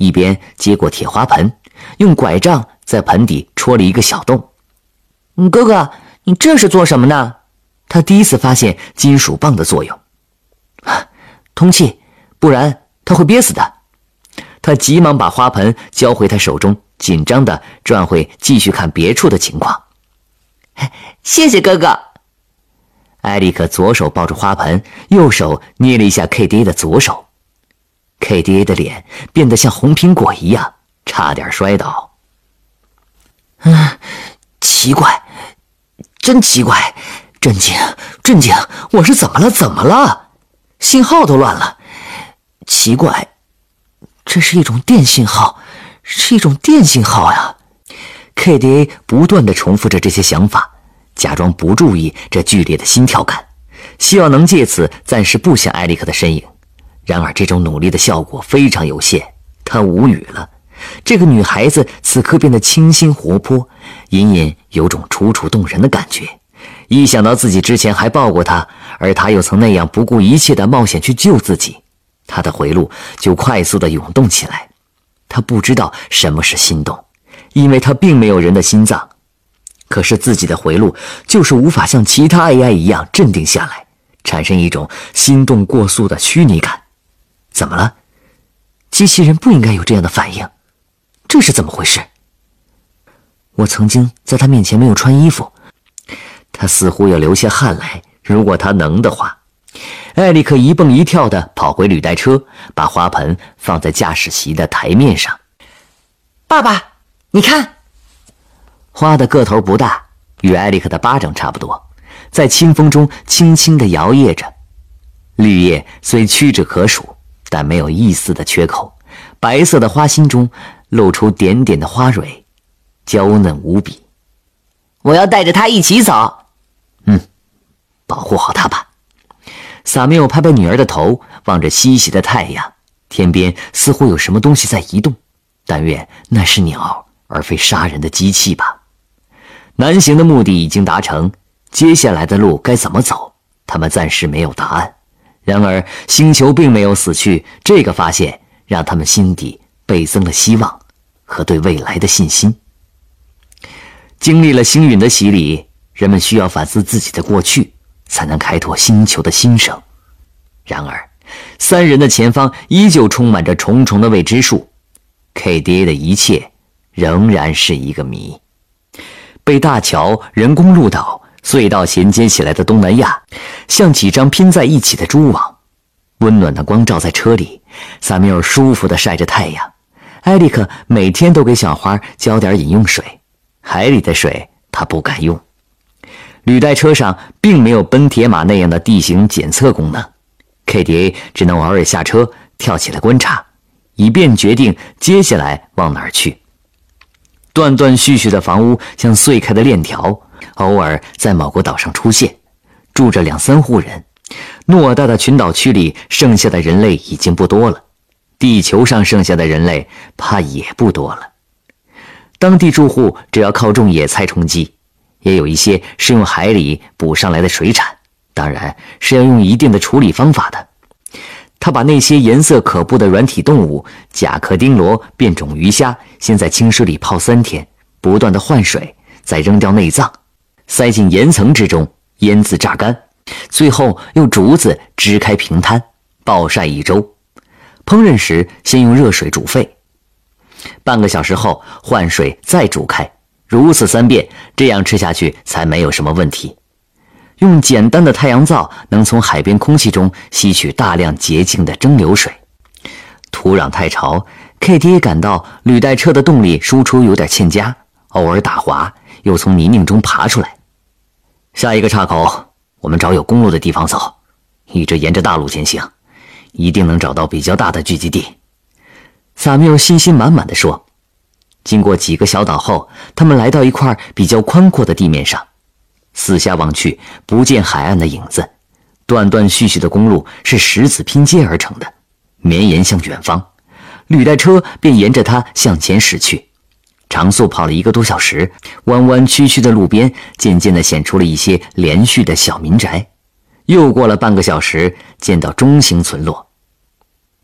一边接过铁花盆，用拐杖在盆底戳了一个小洞。哥哥，你这是做什么呢？他第一次发现金属棒的作用。通气，不然他会憋死的。他急忙把花盆交回他手中，紧张地转回继续看别处的情况。谢谢哥哥。艾利克左手抱住花盆，右手捏了一下 KDA 的左手。KDA 的脸变得像红苹果一样，差点摔倒。奇怪，真奇怪，震惊，我是怎么了？信号都乱了。奇怪，这是一种电信号呀。KDA 不断地重复着这些想法，假装不注意这剧烈的心跳感，希望能借此暂时不想艾利克的身影。然而这种努力的效果非常有限，他无语了。这个女孩子此刻变得清新活泼，隐隐有种楚楚动人的感觉。一想到自己之前还抱过她，而她又曾那样不顾一切的冒险去救自己，她的回路就快速的涌动起来。她不知道什么是心动，因为她并没有人的心脏。可是自己的回路就是无法像其他 AI 一样镇定下来，产生一种心动过速的虚拟感。怎么了？机器人不应该有这样的反应，这是怎么回事？我曾经在他面前没有穿衣服，他似乎要流下汗来，如果他能的话。艾利克一蹦一跳地跑回履带车，把花盆放在驾驶席的台面上。爸爸，你看。花的个头不大，与艾利克的巴掌差不多，在清风中轻轻地摇曳着。绿叶虽屈指可数，但没有一丝的缺口，白色的花心中露出点点的花蕊，娇嫩无比。我要带着它一起走。保护好它吧。萨缪拍拍女儿的头，望着西西的太阳，天边似乎有什么东西在移动，但愿那是鸟，而非杀人的机器吧。南行的目的已经达成，接下来的路该怎么走，他们暂时没有答案。然而星球并没有死去，这个发现让他们心底倍增了希望和对未来的信心。经历了星陨的洗礼，人们需要反思自己的过去，才能开拓星球的新生。然而三人的前方依旧充满着重重的未知数， KDA 的一切仍然是一个谜。被大桥、人工路岛、隧道衔接起来的东南亚，像几张拼在一起的蛛网。温暖的光照在车里，萨缪尔舒服地晒着太阳。艾利克每天都给小花浇点饮用水，海里的水他不敢用。履带车上并没有奔铁马那样的地形检测功能， KDA 只能偶尔下车跳起来观察，以便决定接下来往哪儿去。断断续续的房屋像碎开的链条，偶尔在某个岛上出现，住着2-3户人。偌大的群岛区里剩下的人类已经不多了，地球上剩下的人类怕也不多了。当地住户只要靠种野菜充饥，也有一些是用海里捕上来的水产，当然是要用一定的处理方法的。他把那些颜色可怖的软体动物，甲壳丁螺变种鱼虾，先在清水里泡3天，不断的换水，再扔掉内脏，塞进岩层之中，腌渍榨干，最后用竹子支开平摊，暴晒1周。烹饪时先用热水煮沸，半个小时后换水再煮开，如此3遍，这样吃下去才没有什么问题。用简单的太阳皂能从海边空气中吸取大量洁净的蒸馏水。土壤太潮， KDA 感到履带车的动力输出有点欠佳，偶尔打滑，又从泥泞中爬出来。下一个岔口，我们找有公路的地方走，一直沿着大路前行，一定能找到比较大的聚集地。萨缪尔信心满满地说。经过几个小岛后，他们来到一块比较宽阔的地面上，四下望去，不见海岸的影子。断断续续的公路是石子拼接而成的，绵延向远方。履带车便沿着它向前驶去。长速跑了1个多小时，弯弯曲曲的路边渐渐地显出了一些连续的小民宅。又过了半个小时，见到中型村落。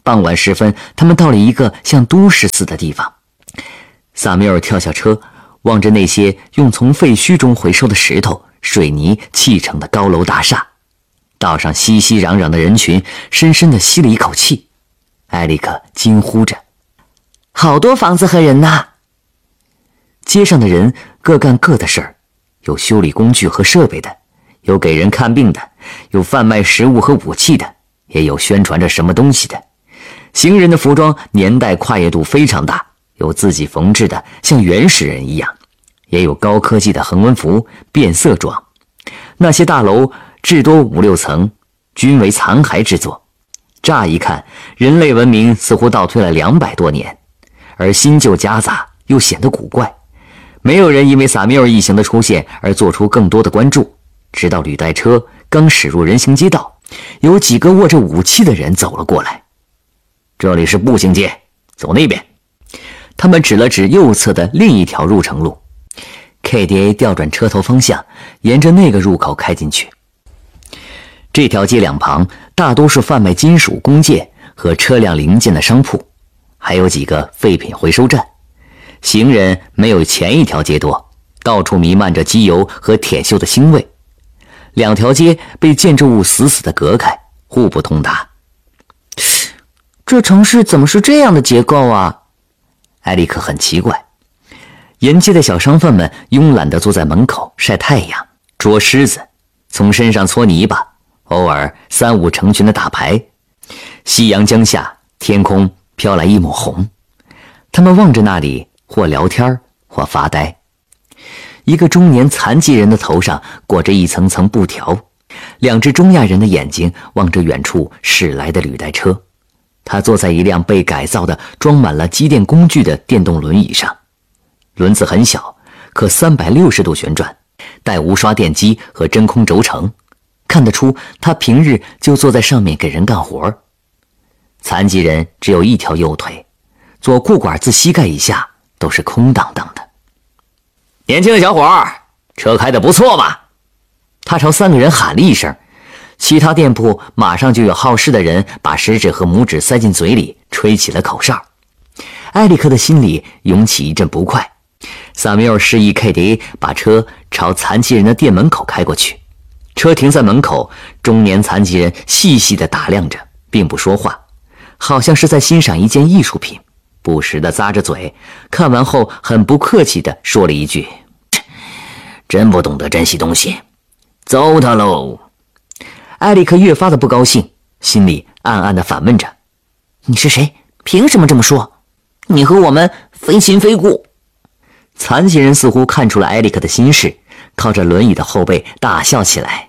傍晚时分，他们到了一个像都市似的地方。萨缪尔跳下车，望着那些用从废墟中回收的石头、水泥砌成的高楼大厦，道上熙熙攘攘的人群，深深地吸了一口气。艾利克惊呼着：“好多房子和人呐！”街上的人各干各的事儿，有修理工具和设备的，有给人看病的，有贩卖食物和武器的，也有宣传着什么东西的。行人的服装年代跨越度非常大，有自己缝制的像原始人一样，也有高科技的横纹服、变色装。那些大楼至多5、6层，均为残骸之作。乍一看，人类文明似乎倒退了200多年，而新旧夹杂又显得古怪。没有人因为萨缪尔一行的出现而做出更多的关注，直到履带车刚驶入人行街道，有几个握着武器的人走了过来。这里是步行街，走那边。他们指了指右侧的另一条入城路。KDA 调转车头方向，沿着那个入口开进去。这条街两旁大多是贩卖金属工件和车辆零件的商铺，还有几个废品回收站。行人没有前一条街多，到处弥漫着机油和铁锈的腥味。两条街被建筑物死死地隔开，互不通达。这城市怎么是这样的结构啊？艾利克很奇怪。沿街的小商贩们慵懒地坐在门口晒太阳、捉虱子，从身上搓泥巴，偶尔3、5成群的打牌。夕阳将下，天空飘来一抹红。他们望着那里，或聊天或发呆。一个中年残疾人的头上裹着一层层布条，2只中亚人的眼睛望着远处驶来的履带车。他坐在一辆被改造的装满了机电工具的电动轮椅上，轮子很小，可360度旋转，带无刷电机和真空轴承，看得出他平日就坐在上面给人干活。残疾人只有一条右腿，左裤管自膝盖以下都是空荡荡的。年轻的小伙儿，车开得不错吧？他朝3个人喊了一声，其他店铺马上就有好事的人把食指和拇指塞进嘴里，吹起了口哨。艾利克的心里涌起一阵不快。萨缪尔示意 KDA 把车朝残疾人的店门口开过去。车停在门口，中年残疾人细细地打量着，并不说话，好像是在欣赏一件艺术品，不时地咂着嘴。看完后很不客气地说了一句：“真不懂得珍惜东西，糟蹋喽。”艾利克越发的不高兴，心里暗暗地反问着：“你是谁？凭什么这么说？你和我们非亲非故。”残疾人似乎看出了艾利克的心事，靠着轮椅的后背大笑起来：“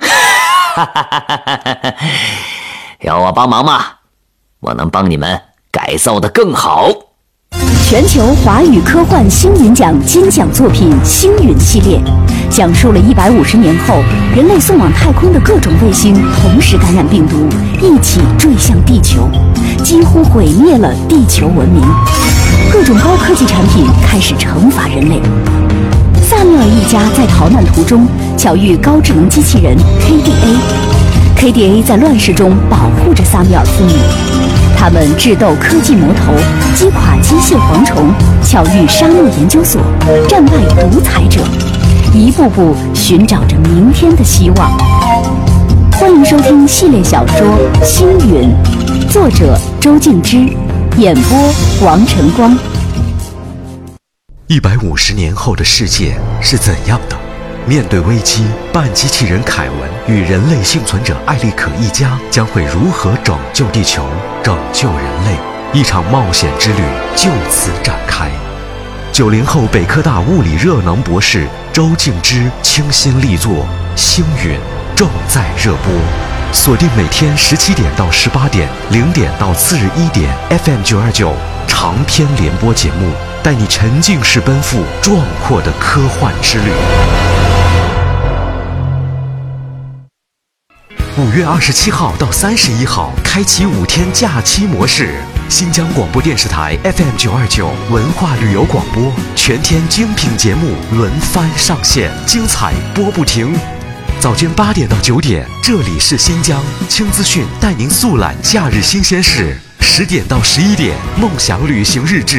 要我帮忙吗？我能帮你们改造得更好。” 全球华语科幻星云奖金奖作品《星云》系列，讲述了150年后人类送往太空的各种卫星同时感染病毒，一起坠向地球，几乎毁灭了地球文明。各种高科技产品开始惩罚人类。萨缪尔一家在逃难途中巧遇高智能机器人 KDA，KDA 在乱世中保护着萨缪尔父女。他们智斗科技魔头，击垮机械蝗虫，巧遇沙漠研究所，战败独裁者，一步步寻找着明天的希望。欢迎收听系列小说《星云》，作者周静之，演播王晨光。 150年后的世界是怎样的？面对危机，半机器人凯文与人类幸存者艾利克一家将会如何拯救地球、拯救人类？一场冒险之旅就此展开。90后北科大物理热能博士周静之倾心力作《星云》正在热播，锁定每天17点到18点，0点到次日1点 FM929长篇联播节目，带你沉浸式奔赴壮阔的科幻之旅。5月27号到31号，开启5天假期模式。新疆广播电视台 FM929文化旅游广播，全天精品节目轮番上线，精彩播不停。早间8点到9点，这里是新疆轻资讯，带您速览假日新鲜事。 10点到11点，梦想旅行日志。